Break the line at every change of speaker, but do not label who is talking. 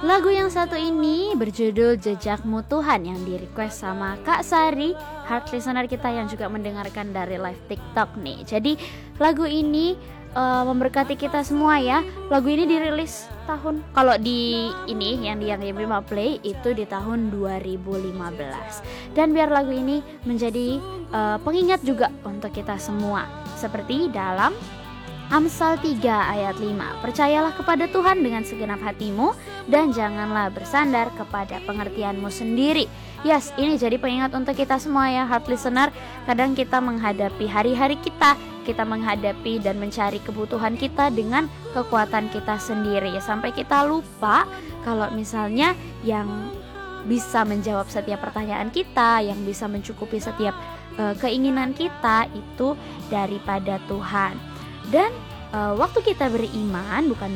Lagu yang satu ini berjudul Jejakmu Tuhan yang di request sama Kak Sari, heart listener kita yang juga mendengarkan dari live TikTok nih. Jadi lagu ini memberkati kita semua ya. Lagu ini dirilis tahun, kalau di ini yang di Bima Play itu di tahun 2015. Dan biar lagu ini menjadi pengingat juga untuk kita semua. Seperti dalam Amsal 3 ayat 5, percayalah kepada Tuhan dengan segenap hatimu dan janganlah bersandar kepada pengertianmu sendiri. Yes, ini jadi pengingat untuk kita semua ya heart listener. Kadang kita menghadapi hari-hari kita menghadapi dan mencari kebutuhan kita dengan kekuatan kita sendiri. Sampai kita lupa kalau misalnya yang bisa menjawab setiap pertanyaan kita, yang bisa mencukupi setiap keinginan kita itu daripada Tuhan. Dan waktu kita beriman bukan